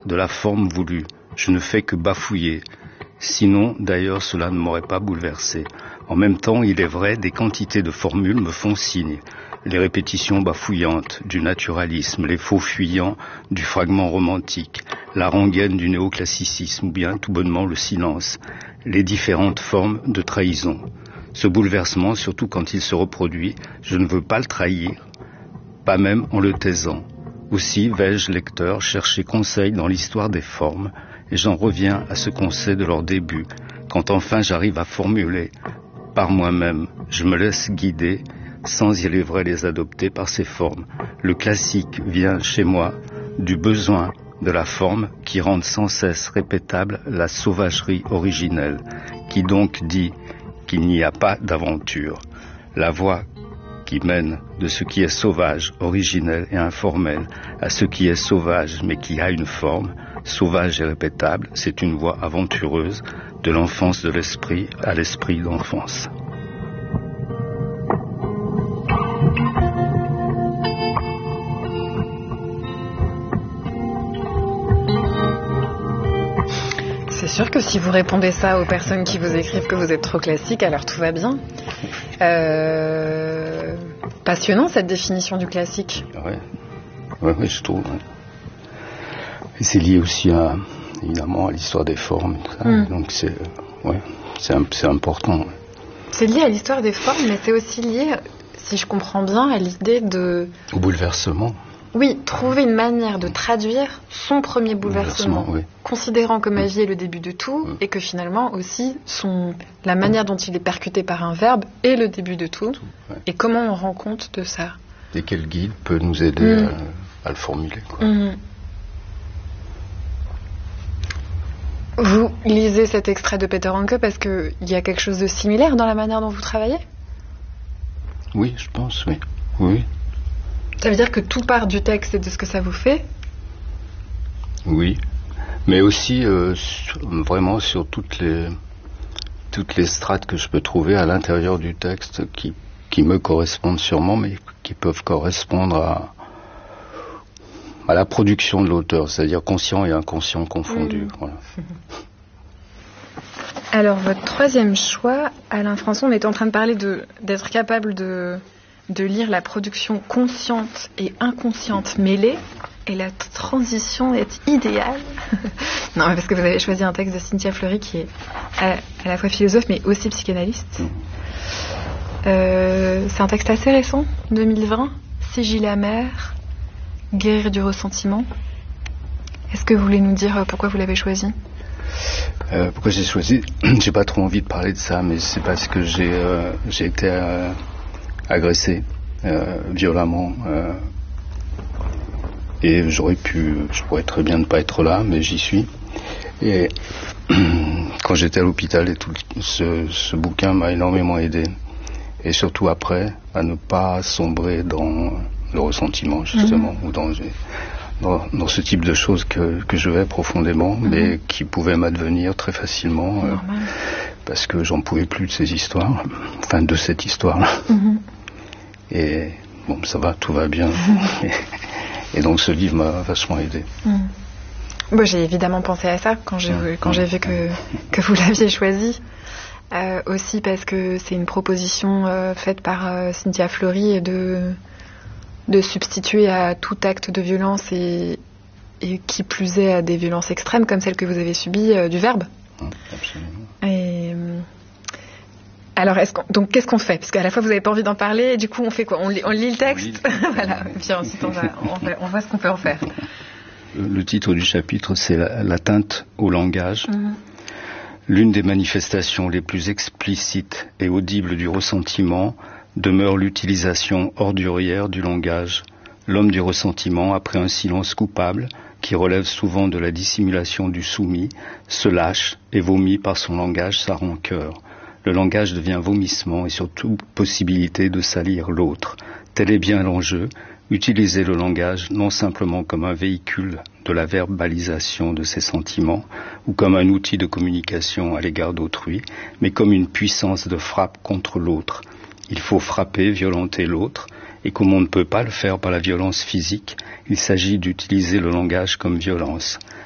de la forme voulue. Je ne fais que bafouiller. Sinon, d'ailleurs, cela ne m'aurait pas bouleversé. En même temps, il est vrai, des quantités de formules me font signe. Les répétitions bafouillantes du naturalisme, les faux fuyants du fragment romantique, la rengaine du néoclassicisme ou bien tout bonnement le silence, les différentes formes de trahison. Ce bouleversement, surtout quand il se reproduit, je ne veux pas le trahir, pas même en le taisant. Aussi vais-je, lecteur, chercher conseil dans l'histoire des formes, et j'en reviens à ce qu'on sait de leur début. Quand enfin j'arrive à formuler par moi-même, je me laisse guider, sans il est vrai les adopter par ces formes. Le classique vient chez moi du besoin de la forme qui rende sans cesse répétable la sauvagerie originelle, qui donc dit qu'il n'y a pas d'aventure. La voie qui mène de ce qui est sauvage, originel et informel à ce qui est sauvage mais qui a une forme, sauvage et répétable, c'est une voie aventureuse de l'enfance de l'esprit à l'esprit d'enfance. C'est sûr que si vous répondez ça aux personnes qui vous écrivent que vous êtes trop classique, alors tout va bien. Passionnant cette définition du classique. Ouais, je trouve. Ouais. Et c'est lié aussi évidemment à l'histoire des formes. Tout ça. Donc c'est important. Ouais. C'est lié à l'histoire des formes, mais c'est aussi lié, si je comprends bien, à l'idée de... Au bouleversement. Oui, trouver une manière de traduire son premier bouleversement, oui. Considérant que ma vie est le début de tout, et que finalement aussi la manière dont il est percuté par un verbe est le début de tout, ouais. Et comment on rend compte de ça. Et quel guide peut nous aider à le formuler, quoi. Vous lisez cet extrait de Peter Hanke parce qu'il y a quelque chose de similaire dans la manière dont vous travaillez ? Oui, je pense, oui. Oui. Ça veut dire que tout part du texte et de ce que ça vous fait ? Oui, mais aussi vraiment sur toutes les strates que je peux trouver à l'intérieur du texte qui me correspondent sûrement, mais qui peuvent correspondre à la production de l'auteur, c'est-à-dire conscient et inconscient confondus. Voilà. Alors, votre troisième choix, Alain Françon, on est en train de parler d'être capable de lire la production consciente et inconsciente mêlée, et la transition est idéale. Non, parce que vous avez choisi un texte de Cynthia Fleury qui est à la fois philosophe mais aussi psychanalyste. C'est un texte assez récent, 2020, Sigil amer, guérir du ressentiment. Est-ce que vous voulez nous dire pourquoi vous l'avez choisi ? Pourquoi j'ai choisi ? J'ai pas trop envie de parler de ça, mais c'est parce que j'ai été agressé violemment et je pourrais très bien ne pas être là, mais j'y suis. Et quand j'étais à l'hôpital, et tout ce bouquin m'a énormément aidé, et surtout après à ne pas sombrer dans le ressentiment justement, ou dans ce type de choses que je vais profondément, mais qui pouvaient m'advenir très facilement parce que j'en pouvais plus de ces histoires, enfin de cette histoire-là. Et bon, ça va, tout va bien. Et donc ce livre m'a vachement aidé. Bon, j'ai évidemment pensé à ça quand j'ai vu que vous l'aviez choisi. Aussi parce que c'est une proposition faite par Cynthia Fleury et de substituer à tout acte de violence et qui plus est à des violences extrêmes comme celles que vous avez subies du verbe. Absolument. Et alors, donc qu'est-ce qu'on fait ? Parce qu'à la fois vous n'avez pas envie d'en parler, et du coup on fait quoi ? On lit le texte, voilà. Et puis ensuite on voit ce qu'on peut en faire. Le titre du chapitre, c'est l'atteinte au langage. L'une des manifestations les plus explicites et audibles du ressentiment demeure l'utilisation ordurière du langage. L'homme du ressentiment, après un silence coupable, qui relève souvent de la dissimulation du soumis, se lâche et vomit par son langage sa rancœur. Le langage devient vomissement et surtout possibilité de salir l'autre. Tel est bien l'enjeu, utiliser le langage non simplement comme un véhicule de la verbalisation de ses sentiments ou comme un outil de communication à l'égard d'autrui, mais comme une puissance de frappe contre l'autre. Il faut frapper, violenter l'autre, et comme on ne peut pas le faire par la violence physique, il s'agit d'utiliser le langage comme violence.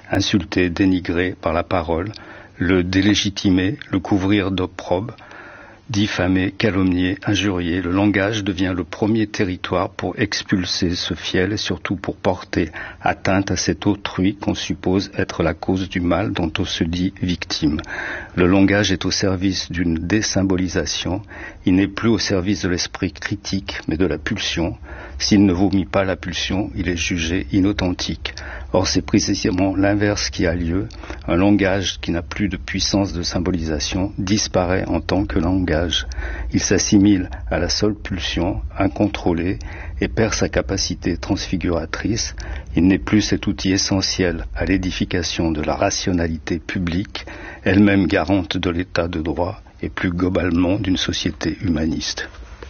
insulter, dénigrer par la parole, le délégitimer, le couvrir d'opprobre, diffamer, calomnier, injurier. Le langage devient le premier territoire pour expulser ce fiel et surtout pour porter atteinte à cet autrui qu'on suppose être la cause du mal dont on se dit victime. Le langage est au service d'une désymbolisation. Il n'est plus au service de l'esprit critique, mais de la pulsion. S'il ne vomit pas la pulsion, il est jugé inauthentique. Or, c'est précisément l'inverse qui a lieu. Un langage qui n'a plus de puissance de symbolisation disparaît en tant que langage. Il s'assimile à la seule pulsion, incontrôlée, et perd sa capacité transfiguratrice. Il n'est plus cet outil essentiel à l'édification de la rationalité publique, elle-même garante de l'état de droit et plus globalement d'une société humaniste.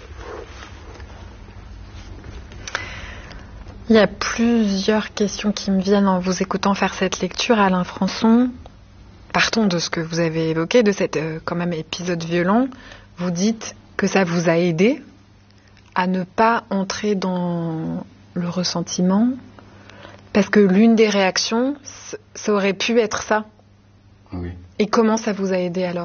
Il y a plusieurs questions qui me viennent en vous écoutant faire cette lecture, Alain Françon. Partons de ce que vous avez évoqué, de cet quand même épisode violent. Vous dites que ça vous a aidé à ne pas entrer dans le ressentiment, parce que l'une des réactions, ça aurait pu être ça. Oui. Et comment ça vous a aidé alors ?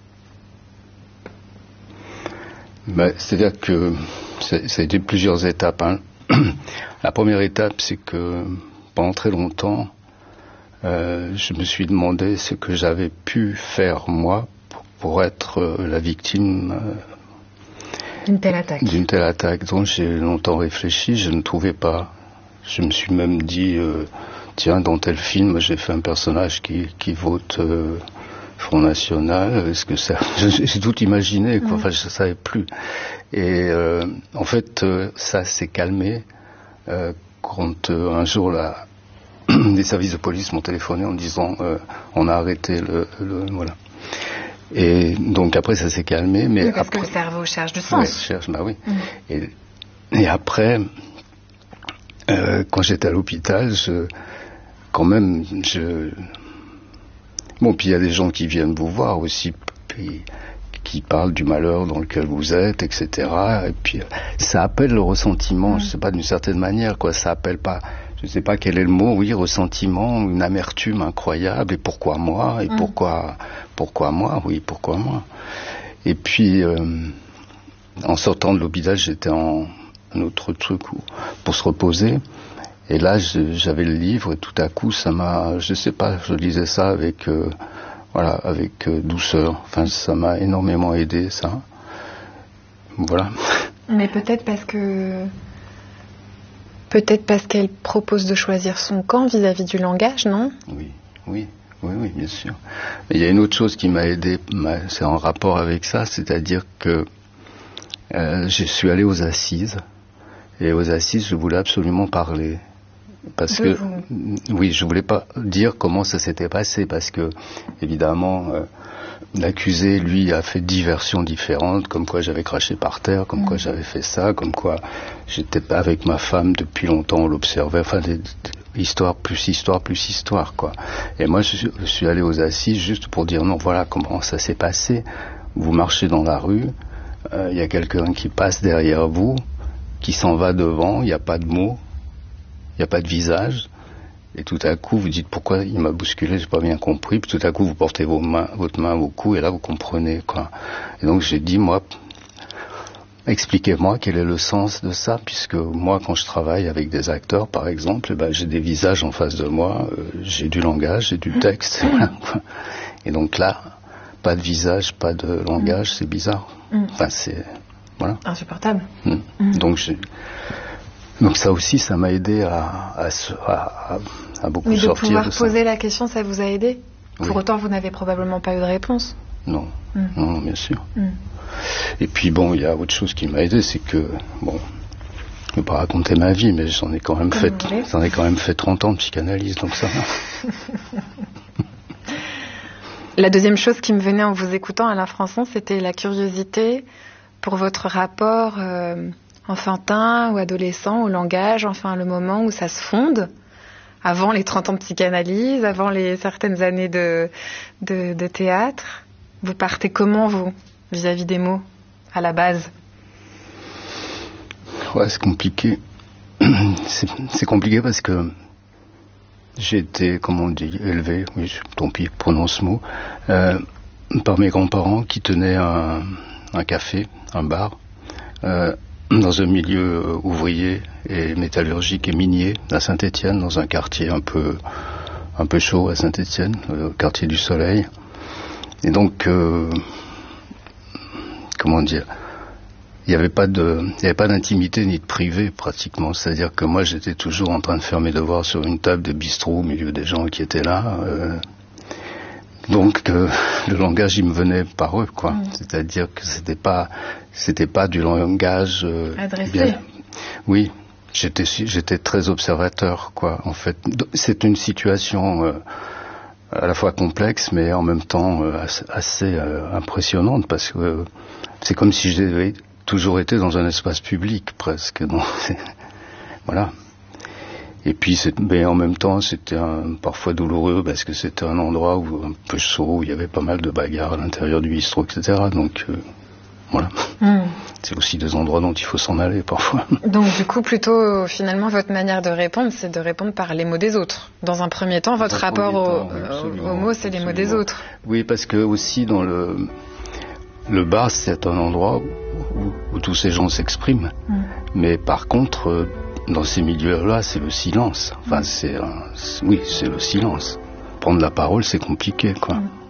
C'est-à-dire que ça a été plusieurs étapes, hein. La première étape, c'est que pendant très longtemps, je me suis demandé ce que j'avais pu faire moi pour être la victime d'une telle attaque. Donc j'ai longtemps réfléchi, je ne trouvais pas. Je me suis même dit, tiens, dans tel film, j'ai fait un personnage qui vote Front National. Est-ce que ça... J'ai tout imaginé, quoi. Enfin, je ne savais plus. Et en fait, ça s'est calmé quand un jour des services de police m'ont téléphoné en disant on a arrêté voilà. Et donc après ça s'est calmé, mais oui, parce après, que le cerveau cherche du sens. Oui. Et après, quand j'étais à l'hôpital, bon, puis il y a des gens qui viennent vous voir aussi, puis qui parlent du malheur dans lequel vous êtes, etc. Et puis ça appelle le ressentiment, je sais pas, d'une certaine manière, quoi. Ça appelle pas, je sais pas quel est le mot, oui, ressentiment, une amertume incroyable. Et pourquoi moi ? Et pourquoi moi ? Oui, pourquoi moi ? Et puis en sortant de l'hôpital, j'étais en un autre truc pour se reposer. Et là, j'avais le livre et tout à coup, ça m'a, je sais pas, je lisais ça avec douceur. Enfin, ça m'a énormément aidé, ça. Voilà. Mais peut-être parce qu'elle propose de choisir son camp vis-à-vis du langage, non ? Oui, bien sûr. Mais il y a une autre chose qui m'a aidé, c'est en rapport avec ça, c'est-à-dire que je suis allé aux assises, et aux assises, je voulais absolument parler. Parce que, oui, je voulais pas dire comment ça s'était passé, parce que, évidemment, l'accusé, lui, a fait 10 versions différentes, comme quoi j'avais craché par terre, comme quoi j'avais fait ça, comme quoi j'étais pas avec ma femme depuis longtemps, on l'observait, enfin, histoire, quoi. Et moi, je suis allé aux assises juste pour dire, non, voilà comment ça s'est passé. Vous marchez dans la rue, il y a quelqu'un qui passe derrière vous, qui s'en va devant, il n'y a pas de mots, il n'y a pas de visage, et tout à coup vous dites pourquoi il m'a bousculé, j'ai pas bien compris, puis tout à coup vous portez votre main au cou, et là vous comprenez, quoi. Et donc j'ai dit, moi, expliquez-moi quel est le sens de ça, puisque moi quand je travaille avec des acteurs par exemple, j'ai des visages en face de moi, j'ai du langage, j'ai du texte, et donc là, pas de visage, pas de langage, c'est bizarre. Enfin c'est... Voilà. Insupportable. Donc ça aussi, ça m'a aidé à beaucoup sortir de ça. Mais de pouvoir poser la question, ça vous a aidé ? Pour autant, vous n'avez probablement pas eu de réponse. Non, non, bien sûr. Et puis bon, il y a autre chose qui m'a aidé, c'est que, bon, je ne vais pas raconter ma vie, mais j'en ai quand même fait 30 ans de psychanalyse, donc ça va. La deuxième chose qui me venait en vous écoutant, Alain Françon, c'était la curiosité pour votre rapport enfantin ou adolescent au langage, enfin le moment où ça se fonde, avant les 30 ans de psychanalyse, avant les certaines années de théâtre. Vous partez comment, vous, vis-à-vis des mots, à la base ? Ouais, c'est compliqué. C'est compliqué parce que j'ai été, comme on dit, élevé, oui, tant pis, prononce ce mot, par mes grands-parents qui tenaient un café, un bar, dans un milieu ouvrier et métallurgique et minier à Saint-Étienne, dans un quartier un peu chaud à Saint-Étienne, le quartier du Soleil. Et donc, comment dire, il n'y avait pas d'intimité ni de privé pratiquement. C'est-à-dire que moi, j'étais toujours en train de faire mes devoirs sur une table de bistrot au milieu des gens qui étaient là. Donc, le langage, il me venait par eux, quoi. C'est-à-dire que c'était pas du langage adressé. Bien. Oui, j'étais très observateur, quoi. En fait, c'est une situation à la fois complexe, mais en même temps assez impressionnante, parce que c'est comme si j'avais toujours été dans un espace public, presque. Donc, voilà. Et puis, mais en même temps, c'était parfois douloureux, parce que c'était un endroit un peu chaud, où il y avait pas mal de bagarres à l'intérieur du bistrot, etc. Donc, voilà. C'est aussi des endroits dont il faut s'en aller, parfois. Donc, du coup, plutôt, finalement, votre manière de répondre, c'est de répondre par les mots des autres. Dans un premier temps, votre rapport aux mots, c'est les mots des autres. Oui, parce que aussi, dans le bar, c'est un endroit où tous ces gens s'expriment. Mais par contre, dans ces milieux-là, c'est le silence. Enfin, c'est le silence. Prendre la parole, c'est compliqué, quoi.